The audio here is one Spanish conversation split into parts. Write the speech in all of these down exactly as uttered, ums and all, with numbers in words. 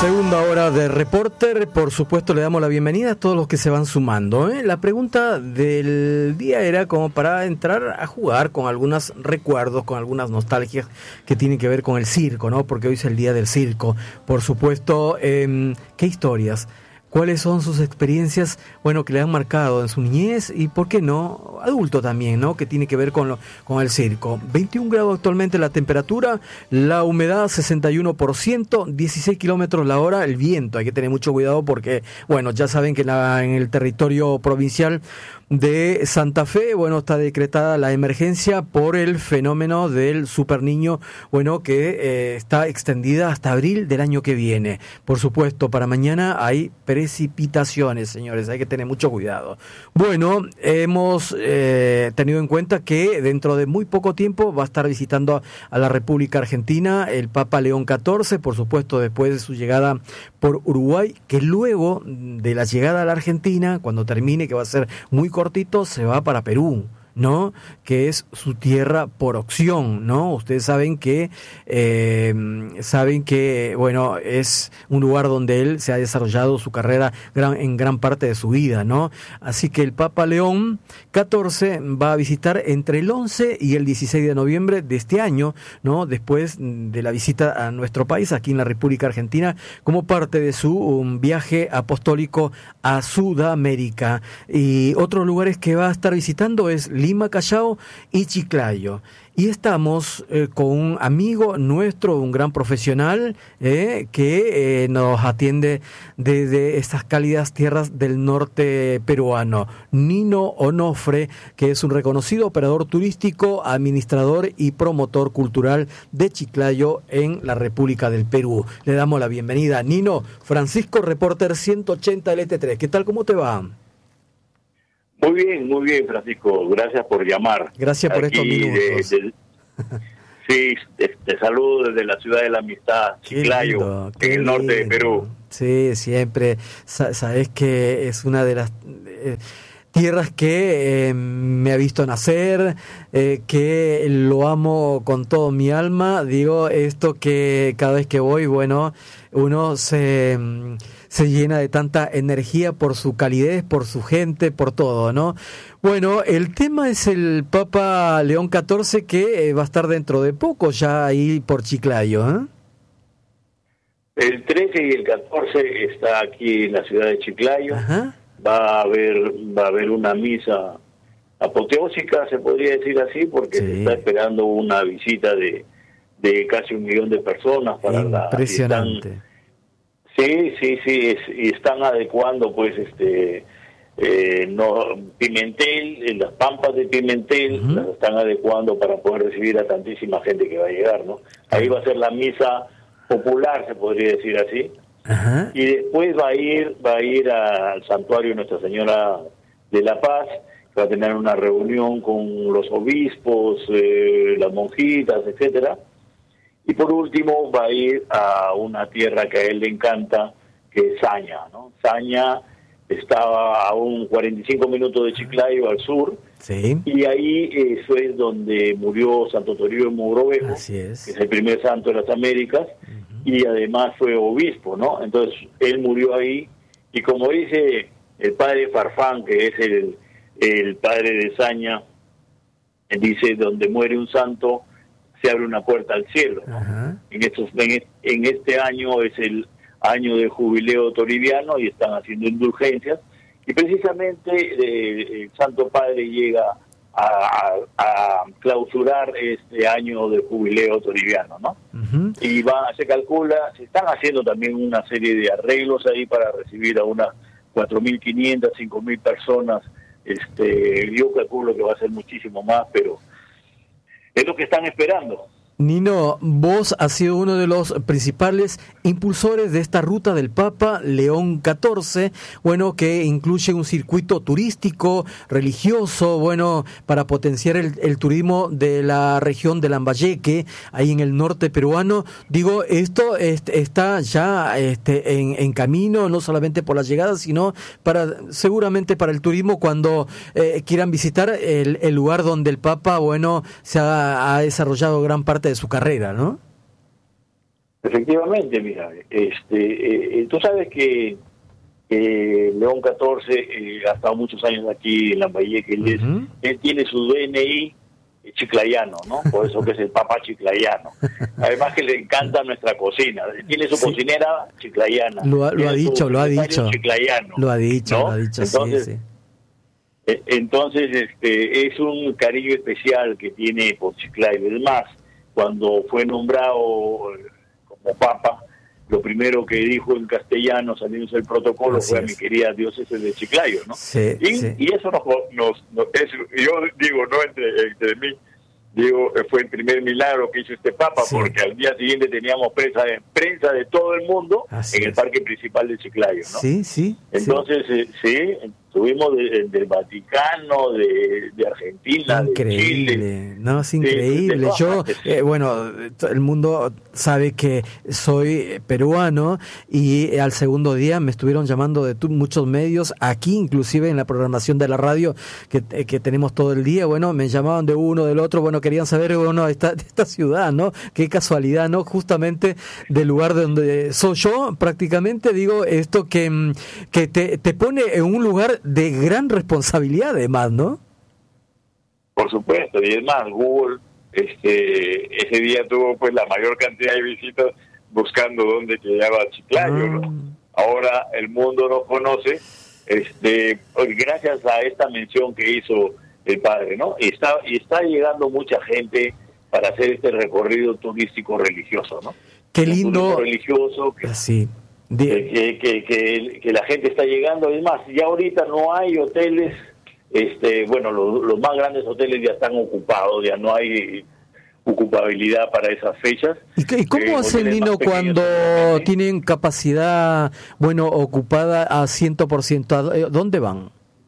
Segunda hora de Reporter, por supuesto le damos la bienvenida a todos los que se van sumando, ¿eh? La pregunta del día era como para entrar a jugar con algunos recuerdos, con algunas nostalgias que tienen que ver con el circo, ¿no? Porque hoy es el día del circo, por supuesto. Eh, ¿Qué historias? ¿Cuáles son sus experiencias, bueno, que le han marcado en su niñez y, por qué no, adulto también, ¿no? Que tiene que ver con, lo, con el circo. veintiún grados actualmente la temperatura, la humedad sesenta y uno por ciento, dieciséis kilómetros la hora, el viento. Hay que tener mucho cuidado porque, bueno, ya saben que en, la, en el territorio provincial de Santa Fe, bueno, está decretada la emergencia por el fenómeno del Super Niño, bueno, que eh, está extendida hasta abril del año que viene. Por supuesto, para mañana hay precipitaciones, señores, hay que tener mucho cuidado. Bueno, hemos eh, tenido en cuenta que dentro de muy poco tiempo va a estar visitando a, a la República Argentina el Papa León catorce, por supuesto, después de su llegada por Uruguay, que luego de la llegada a la Argentina, cuando termine, que va a ser muy cortito, se va para Perú, ¿no? Que es su tierra por opción, ¿no? Ustedes saben que eh, saben que, bueno, es un lugar donde él se ha desarrollado su carrera gran, en gran parte de su vida, ¿no? Así que el Papa León catorce va a visitar entre el once y el dieciséis de noviembre de este año, ¿no? Después de la visita a nuestro país, aquí en la República Argentina, como parte de su um, viaje apostólico a Sudamérica. Y otros lugares que va a estar visitando es Lima, Callao y Chiclayo. Y estamos eh, con un amigo nuestro, un gran profesional, eh, que eh, nos atiende desde estas cálidas tierras del norte peruano. Nino Onofre, que es un reconocido operador turístico, administrador y promotor cultural de Chiclayo en la República del Perú. Le damos la bienvenida. Nino, Francisco, Reporter ciento ochenta L T tres. ¿Qué tal? ¿Cómo te va? Muy bien, muy bien, Francisco. Gracias por llamar. Gracias por Aquí estos minutos. De, de, sí, te, te saludo desde la ciudad de la amistad, Chiclayo, lindo, en el lindo. Norte de Perú. Sí, siempre. Sabes que es una de las eh, tierras que eh, me ha visto nacer, eh, que lo amo con todo mi alma. Digo esto que cada vez que voy, bueno, uno se... se llena de tanta energía por su calidez, por su gente, por todo, ¿no? Bueno, el tema es el Papa León catorce, que eh, va a estar dentro de poco ya ahí por Chiclayo, ¿eh? El trece y el catorce está aquí en la ciudad de Chiclayo. Ajá. Va a haber va a haber una misa apoteósica, se podría decir así, porque sí, se está esperando una visita de, de casi un millón de personas para la... Impresionante. Sí, sí, sí, es, y están adecuando, pues, este, eh, no, Pimentel, en las pampas de Pimentel, uh-huh, las están adecuando para poder recibir a tantísima gente que va a llegar, ¿no? Ahí va a ser la misa popular, se podría decir así, uh-huh, y después va a ir, va a ir al santuario Nuestra Señora de la Paz, va a tener una reunión con los obispos, eh, las monjitas, etcétera. Y por último va a ir a una tierra que a él le encanta, que es Saña, ¿no? Saña estaba a un cuarenta y cinco minutos de Chiclayo al sur, sí, y ahí eso es donde murió Santo Toribio de Mogrovejo, es. que es el primer santo de las Américas, uh-huh, y además fue obispo, ¿no? Entonces él murió ahí, y como dice el padre Farfán, que es el, el padre de Saña, él dice, donde muere un santo, se abre una puerta al cielo, ¿no? Uh-huh. En estos en, en este año es el año de jubileo toribiano y están haciendo indulgencias, y precisamente eh, el Santo Padre llega a, a, a clausurar este año de jubileo toribiano, ¿no? Uh-huh. Y va, se calcula, se están haciendo también una serie de arreglos ahí para recibir a unas cuatro mil quinientas, cinco mil personas. Este, yo calculo que va a ser muchísimo más, pero es lo que están esperando. Nino, vos has sido uno de los principales impulsores de esta ruta del Papa León catorce, bueno, que incluye un circuito turístico, religioso, bueno, para potenciar el, el turismo de la región de Lambayeque, ahí en el norte peruano. Digo, esto este, está ya este, en, en camino, no solamente por la llegada, sino para seguramente para el turismo cuando eh, quieran visitar el, el lugar donde el Papa, bueno, se ha, ha desarrollado gran parte de su carrera, ¿no? Efectivamente, mira, este, eh, tú sabes que eh, León catorce eh, ha estado muchos años aquí en Lambayeque, él, es, Uh-huh. él tiene su D N I chiclayano, ¿no? Por eso que es el papá chiclayano. Además que le encanta nuestra cocina, tiene su Sí. cocinera chiclayana. Lo ha, lo ha dicho, lo ha dicho. Chiclayano, lo ha dicho, ¿no? lo ha dicho, entonces, sí, sí. Eh, entonces este, es un cariño especial que tiene por Chiclayo. Es más, cuando fue nombrado como papa, lo primero que dijo en castellano, saliendo del protocolo, Así fue a es. mi querida diócesis de Chiclayo, ¿no? Sí, y, sí. y eso nos, nos, nos es, yo digo, no entre, entre mí, digo, fue el primer milagro que hizo este papa, Sí. porque al día siguiente teníamos prensa de, prensa de todo el mundo Así en el es. parque principal de Chiclayo, ¿no? Sí, sí. Entonces, sí, eh, sí tuvimos de, del Vaticano, de, de Argentina, Increíble, de Chile. no, es de- de increíble. todas Yo, partes. eh, bueno, el mundo sabe que soy peruano y al segundo día me estuvieron llamando de tu- muchos medios, aquí inclusive en la programación de la radio que, eh, que tenemos todo el día, bueno, me llamaban de uno, del otro, bueno, querían saber, bueno, esta, de esta ciudad, ¿no? Qué casualidad, ¿no? Justamente del lugar donde soy yo, prácticamente digo esto que, mm, que te, te pone en un lugar de gran responsabilidad además, ¿no? Por supuesto, y es más, Google este ese día tuvo pues la mayor cantidad de visitas buscando dónde llegaba Chiclayo, ¿no? Ah. Ahora el mundo nos conoce este gracias a esta mención que hizo el padre, ¿no? Y está, y está llegando mucha gente para hacer este recorrido turístico religioso, ¿no? Qué Un lindo. turismo religioso que Sí. Di- que, que, que, que la gente está llegando. Es más, ya ahorita no hay hoteles, este bueno, los, los más grandes hoteles ya están ocupados, ya no hay ocupabilidad para esas fechas. ¿Y, qué- y cómo Eh, hacen, hoteles Lino, más pequeños cuando solamente. tienen capacidad, bueno, ocupada a cien por ciento? ¿A dó- ¿Dónde van?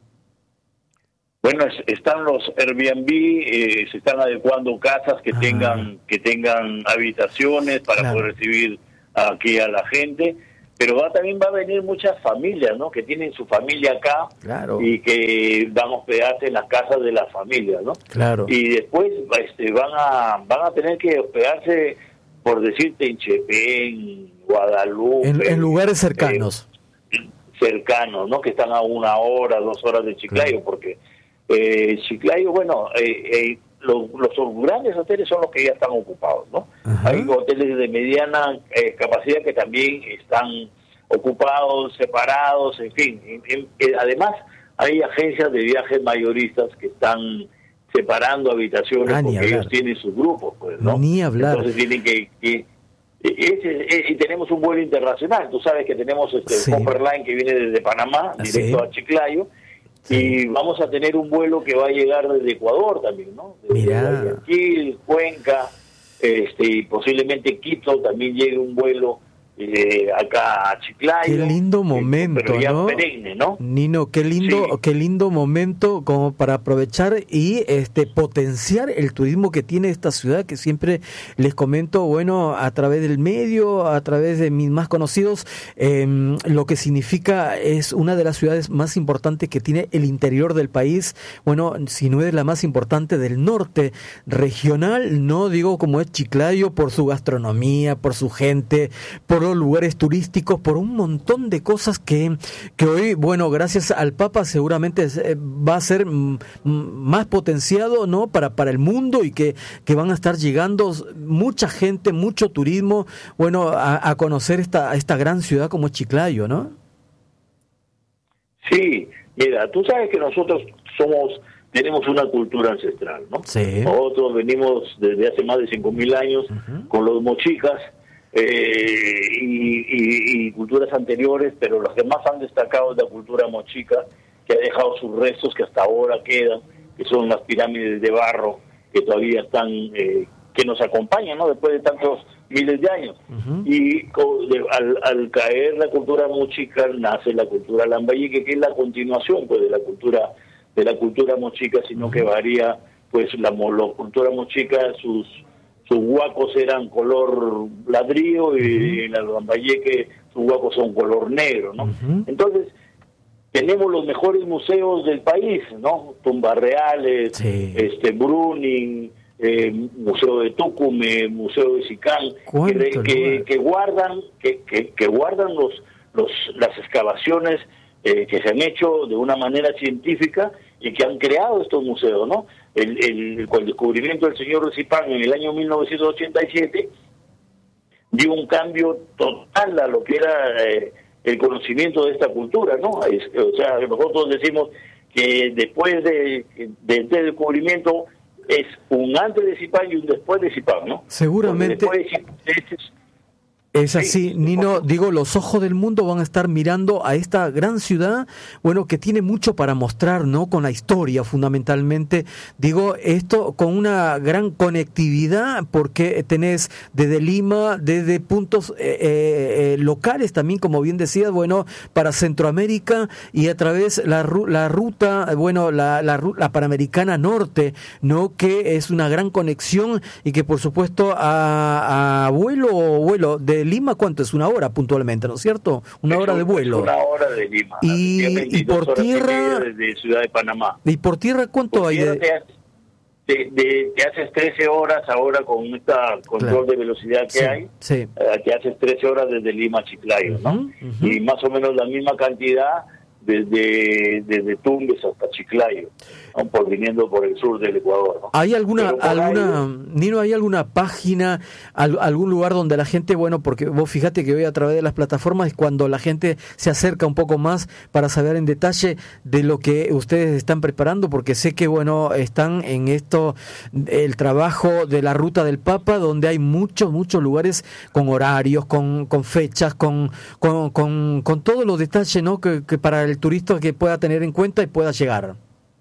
Bueno, es- están los Airbnb, eh, se están adecuando casas que Ah. tengan que tengan habitaciones para Claro. poder recibir aquí a la gente, pero va, también va a venir muchas familias, ¿no? Que tienen su familia acá Claro. y que van a hospedarse en las casas de las familias, ¿no? Claro. Y después este, van a van a tener que hospedarse, por decirte, en Chepén, Guadalupe, En, en lugares cercanos. eh, cercanos, ¿no? Que están a una hora, dos horas de Chiclayo, Claro. porque eh, Chiclayo, bueno, eh, eh, los, los grandes hoteles son los que ya están ocupados, ¿no? Ajá. Hay hoteles de mediana eh, capacidad que también están ocupados, separados, en fin. En- en- eh, además, hay agencias de viajes mayoristas que están separando habitaciones Ah, ni porque hablar. ellos tienen sus grupos, pues, ¿no? Ni hablar. Entonces tienen que... que ese- eh, y tenemos un vuelo internacional. Tú sabes que tenemos este Sí. Copperline que viene desde Panamá, Ah, directo sí. a Chiclayo. Sí. Y vamos a tener un vuelo que va a llegar desde Ecuador también, ¿no? Desde Mirá. Guayaquil, Cuenca, este, y posiblemente Quito también llegue un vuelo eh, acá a Chiclayo. Qué lindo eh, momento, pero ya ¿no? perenne, ¿no? Nino, qué lindo, Sí. qué lindo momento como para aprovechar y este potenciar el turismo que tiene esta ciudad, que siempre les comento, bueno, a través del medio, a través de mis más conocidos, eh, lo que significa es una de las ciudades más importantes que tiene el interior del país, bueno, si no es la más importante del norte regional, no digo como es Chiclayo, por su gastronomía, por su gente, por los lugares turísticos, por un montón de cosas que, que hoy, bueno, gracias al Papa seguramente eh, va a ser mm, más potenciado, ¿no? Para, para el mundo, y que, que van a estar llegando mucha gente, mucho turismo, bueno, a, a conocer esta, esta gran ciudad como es Chiclayo, ¿no? Sí, mira, tú sabes que nosotros somos, tenemos una cultura ancestral, ¿no? Sí. Nosotros venimos desde hace más de cinco mil años Ujú. con los mochicas eh, y, y, y culturas anteriores, pero los que más han destacado es la cultura mochica, que ha dejado sus restos que hasta ahora quedan, que son las pirámides de barro que todavía están, eh, que nos acompañan, ¿no? Después de tantos miles de años. Ujú. Y co- de- al, al caer la cultura mochica nace la cultura lambayeque, que es la continuación, pues, de la cultura de la cultura mochica, sino que varía, pues, la, mo- la cultura mochica, sus sus huacos eran color ladrillo y en la lambayeque sus huacos son color negro, ¿no? Ujú. Entonces tenemos los mejores museos del país, ¿no? Tumbas Reales, Sí. este Bruning, eh, Museo de Tucumán, Museo de Sicán, que, que, que guardan que, que, que guardan los, los las excavaciones eh, que se han hecho de una manera científica y que han creado estos museos, ¿no? El, el, con el descubrimiento del señor Zipán en el año mil novecientos ochenta y siete dio un cambio total a lo que era eh, el conocimiento de esta cultura, ¿no? Es, o sea, nosotros decimos que después de, de este descubrimiento es un antes de Zipán y un después de Zipán, ¿no? Seguramente. Es así, Nino, digo, los ojos del mundo van a estar mirando a esta gran ciudad, bueno, que tiene mucho para mostrar, ¿no? Con la historia, fundamentalmente. Digo, esto con una gran conectividad, porque tenés desde Lima, desde puntos eh, eh, locales también, como bien decías, bueno, para Centroamérica y a través la la ruta, bueno, la, la, la Panamericana Norte, ¿no? Que es una gran conexión y que, por supuesto, a, a vuelo o vuelo de Lima, ¿cuánto es? Una hora puntualmente, ¿no es cierto? Una hora de vuelo. Una hora de Lima. Y, y por tierra... Desde Ciudad de Panamá. ¿Y por tierra cuánto por hay? Tierra de... Te, de, te haces trece horas ahora con esta control claro. de velocidad que sí, hay. Sí. Eh, te haces trece horas desde Lima a Chiclayo, ¿no? Uh-huh, uh-huh. Y más o menos la misma cantidad desde desde Tumbes hasta Chiclayo, ¿no? Por viniendo por el sur del Ecuador, ¿no? ¿Hay alguna alguna ahí, Nino, hay alguna página, al, algún lugar donde la gente, bueno, porque vos fíjate que hoy a través de las plataformas es cuando la gente se acerca un poco más para saber en detalle de lo que ustedes están preparando, porque sé que, bueno, están en esto, el trabajo de la Ruta del Papa, donde hay muchos, muchos lugares con horarios, con, con fechas, con, con, con, con todos los detalles, ¿no? Que, que para el el turista que pueda tener en cuenta y pueda llegar.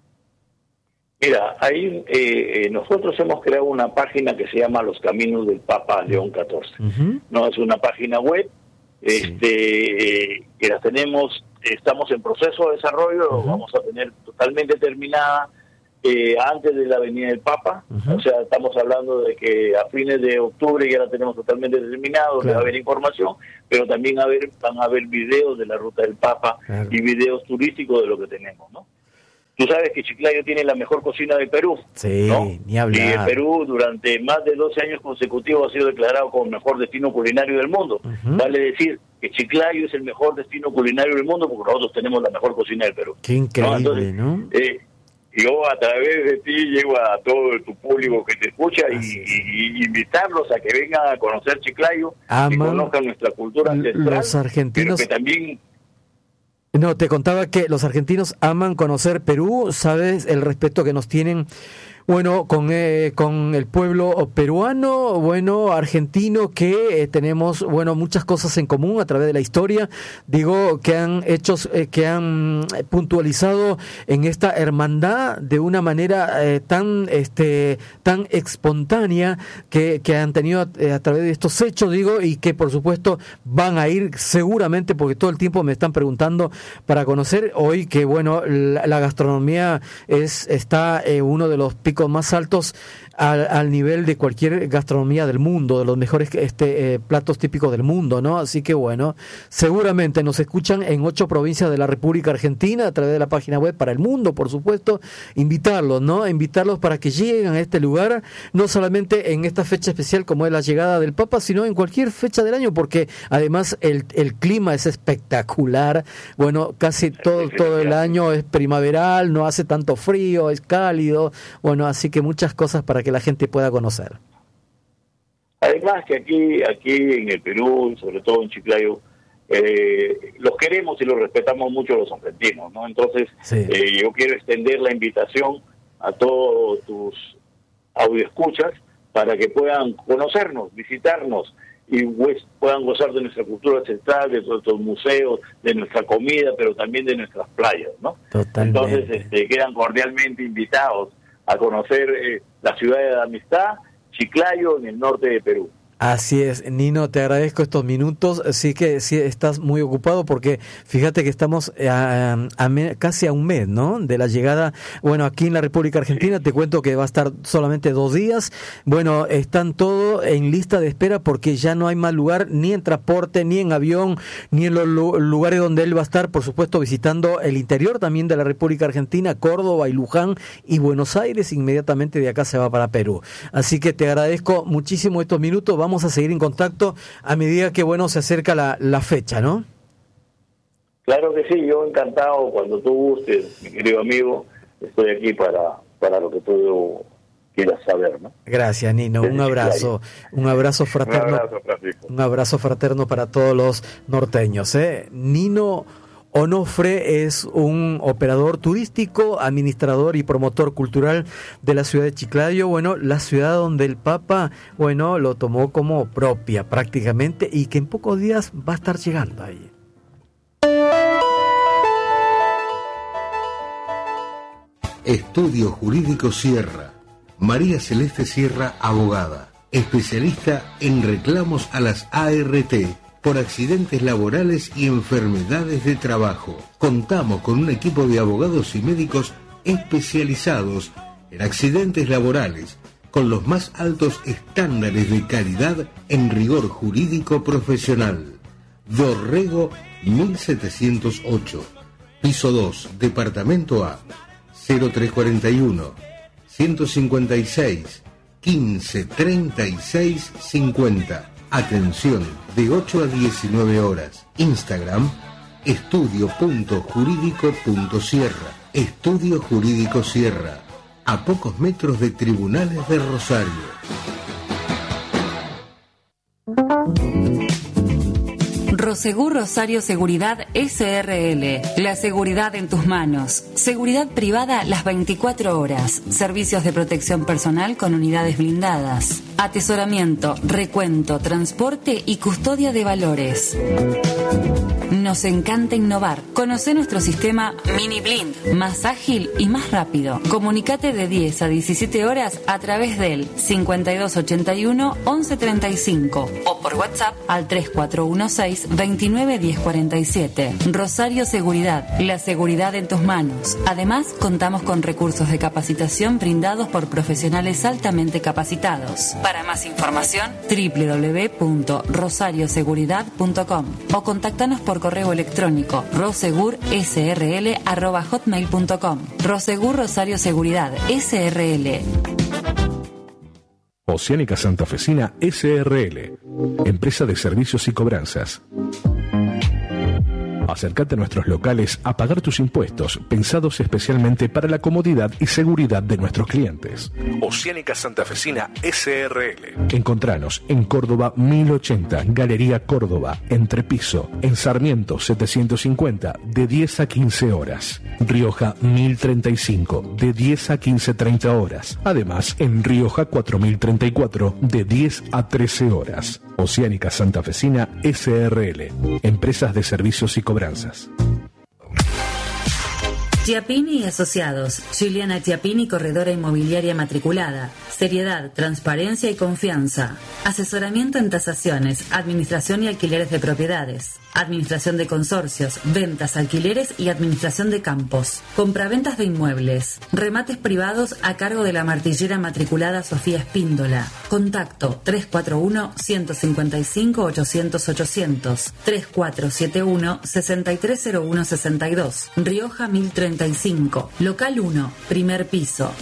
Mira, ahí eh, nosotros hemos creado una página que se llama Los Caminos del Papa León catorce. Uh-huh. No es una página web, este, sí. eh, que la tenemos, estamos en proceso de desarrollo, uh-huh. vamos a tener totalmente terminada eh, antes de la venida del Papa. Uh-huh. O sea, estamos hablando de que a fines de octubre ya la tenemos totalmente terminado, claro. que va a haber información, pero también a ver, van a haber videos de la Ruta del Papa, claro. y videos turísticos de lo que tenemos, ¿no? Tú sabes que Chiclayo tiene la mejor cocina del Perú, sí, ¿no? Ni hablar. Y el Perú durante más de doce años consecutivos ha sido declarado como el mejor destino culinario del mundo. Uh-huh. Vale decir que Chiclayo es el mejor destino culinario del mundo porque nosotros tenemos la mejor cocina del Perú. Qué increíble, ¿no? Entonces, ¿no? Eh, yo a través de ti llego a todo tu público que te escucha y, y, y invitarlos a que vengan a conocer Chiclayo, Aman, que conozcan nuestra cultura ancestral, los argentinos, pero que también... No, te contaba que los argentinos aman conocer Perú, sabes el respeto que nos tienen, bueno, con eh, con el pueblo peruano, bueno, argentino, que eh, tenemos, bueno, muchas cosas en común a través de la historia, digo, que han hecho, eh, que han puntualizado en esta hermandad de una manera eh, tan este tan espontánea que, que han tenido eh, a través de estos hechos, digo, y que por supuesto van a ir seguramente, porque todo el tiempo me están preguntando para conocer hoy que, bueno, la, la gastronomía es está eh, uno de los picos más altos al, al nivel de cualquier gastronomía del mundo, de los mejores este eh, platos típicos del mundo, ¿no? Así que, bueno, seguramente nos escuchan en ocho provincias de la República Argentina a través de la página web para el mundo, por supuesto. Invitarlos, ¿no? Invitarlos para que lleguen a este lugar, no solamente en esta fecha especial como es la llegada del Papa, sino en cualquier fecha del año, porque además el, el clima es espectacular. Bueno, casi todo, todo el año es primaveral, no hace tanto frío, es cálido. Bueno, así que muchas cosas para que la gente pueda conocer. Además que aquí aquí en el Perú, sobre todo en Chiclayo, eh, los queremos y los respetamos mucho los argentinos, ¿no? Entonces, sí. eh, yo quiero extender la invitación a todos tus audioescuchas para que puedan conocernos, visitarnos y pues, puedan gozar de nuestra cultura ancestral, de nuestros museos, de nuestra comida, pero también de nuestras playas, ¿no? Totalmente. Entonces, este, quedan cordialmente invitados a conocer eh, la ciudad de la amistad, Chiclayo, en el norte de Perú. Así es, Nino, te agradezco estos minutos. Sí que sí estás muy ocupado porque fíjate que estamos a, a me, casi a un mes, ¿no? De la llegada, bueno, aquí en la República Argentina, te cuento que va a estar solamente dos días. Bueno, están todos en lista de espera porque ya no hay más lugar ni en transporte, ni en avión, ni en los lugares donde él va a estar, por supuesto, visitando el interior también de la República Argentina, Córdoba y Luján y Buenos Aires. Inmediatamente de acá se va para Perú. Así que te agradezco muchísimo estos minutos. Vamos Vamos a seguir en contacto a medida que, bueno, se acerca la, la fecha, ¿no? Claro que sí, yo encantado, cuando tú gustes, mi querido amigo, estoy aquí para, para lo que tú quieras saber, ¿no? Gracias, Nino, un abrazo, un abrazo fraterno, un abrazo, Francisco. Un abrazo fraterno para todos los norteños, ¿eh? Nino Onofre es un operador turístico, administrador y promotor cultural de la ciudad de Chiclayo, bueno, la ciudad donde el Papa, bueno, lo tomó como propia prácticamente y que en pocos días va a estar llegando ahí. Estudio Jurídico Sierra. María Celeste Sierra, abogada, especialista en reclamos a las A R T por accidentes laborales y enfermedades de trabajo. Contamos con un equipo de abogados y médicos especializados en accidentes laborales, con los más altos estándares de calidad en rigor jurídico profesional. Dorrego mil setecientos ocho, piso dos, departamento A, cero tres cuarenta y uno, ciento cincuenta y seis, quince treinta y seis cincuenta. Atención, de ocho a diecinueve horas. Instagram, estudio punto jurídico punto sierra. Estudio Jurídico Sierra, a pocos metros de Tribunales de Rosario. Prosegur Rosario Seguridad S R L. La seguridad en tus manos. Seguridad privada las veinticuatro horas. Servicios de protección personal con unidades blindadas. Atesoramiento, recuento, transporte y custodia de valores. Nos encanta innovar. Conoce nuestro sistema Mini Blind, más ágil y más rápido. Comunicate de diez a diecisiete horas a través del cincuenta y dos ochenta y uno once treinta y cinco o por WhatsApp al tres cuatro uno seis veintinueve diez cuarenta y siete. Rosario Seguridad, la seguridad en tus manos. Además, contamos con recursos de capacitación brindados por profesionales altamente capacitados. Para más información, doble u doble u doble u punto rosario seguridad punto com o contáctanos por correo electrónico rosegurSRL arroba hotmail punto com. Rosegur Rosario Seguridad S R L. Oceánica Santafesina S R L, empresa de servicios y cobranzas. Acércate a nuestros locales a pagar tus impuestos, pensados especialmente para la comodidad y seguridad de nuestros clientes. Oceánica Santafesina S R L. Encontranos en Córdoba mil ochenta, Galería Córdoba, Entrepiso, en Sarmiento setecientos cincuenta, de diez a quince horas. Rioja mil treinta y cinco, de diez a quince treinta horas. Además, en Rioja cuatro mil treinta y cuatro, de diez a trece horas. Oceánica Santafesina S R L, empresas de servicios y cobranzas. Chiappini y Asociados, Juliana Chiappini, corredora inmobiliaria matriculada. Seriedad, transparencia y confianza. Asesoramiento en tasaciones, administración y alquileres de propiedades. Administración de consorcios, ventas, alquileres y administración de campos. Compraventas de inmuebles. Remates privados a cargo de la martillera matriculada Sofía Espíndola. Contacto tres cuatro uno, uno cinco cinco, ochocientos, ochocientos. tres cuatro siete uno, seis tres cero uno seis dos. Rioja mil treinta y cinco. Local uno, primer piso.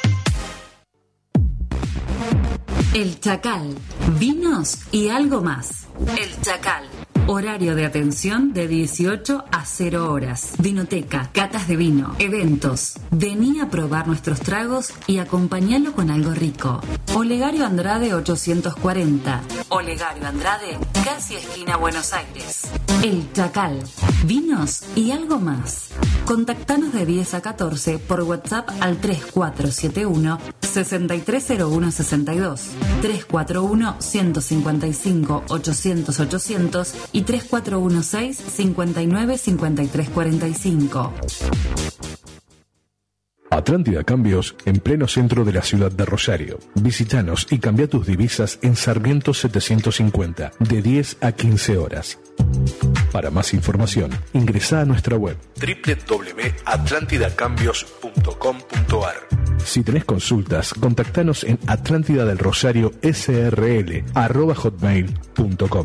El Chacal. Vinos y algo más. El Chacal. Horario de atención de dieciocho a cero horas. Vinoteca, catas de vino, eventos. Vení a probar nuestros tragos y acompañalo con algo rico. Olegario Andrade ochocientos cuarenta. Olegario Andrade, casi esquina Buenos Aires. El Chacal. Vinos y algo más. Contactanos de diez a catorce por WhatsApp al tres cuatro siete uno, seis tres cero uno seis dos, tres cuatro uno, uno cinco cinco, ochocientos, ochocientos y tres cuatro uno seis, cinco nueve, cinco tres cuatro cinco. Atlántida Cambios, en pleno centro de la ciudad de Rosario. Visítanos y cambia tus divisas en Sarmiento setecientos cincuenta, de diez a quince horas. Para más información, ingresa a nuestra web doble u doble u doble u punto atlántida cambios punto com punto a r. Si tenés consultas, contactanos en atlántida del rosario s r l arroba hotmail punto com.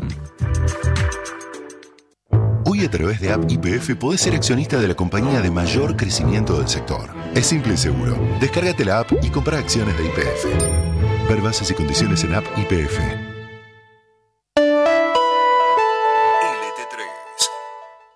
Hoy a través de App Y P F podés ser accionista de la compañía de mayor crecimiento del sector. Es simple y seguro. Descárgate la app y compra acciones de Y P F. Ver bases y condiciones en App Y P F.